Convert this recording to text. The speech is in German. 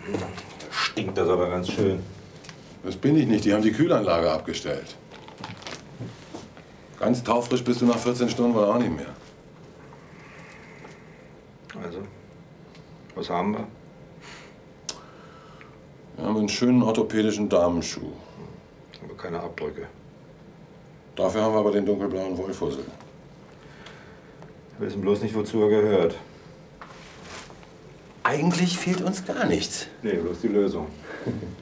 Stinkt das aber ganz schön. Das bin ich nicht. Die haben die Kühlanlage abgestellt. Ganz taufrisch bist du nach 14 Stunden wohl auch nicht mehr. Also, was haben wir? Wir haben einen schönen orthopädischen Damenschuh. Aber keine Abdrücke. Dafür haben wir aber den dunkelblauen Wollfussel. Wir wissen bloß nicht, wozu er gehört. Eigentlich fehlt uns gar nichts. Nee, bloß die Lösung.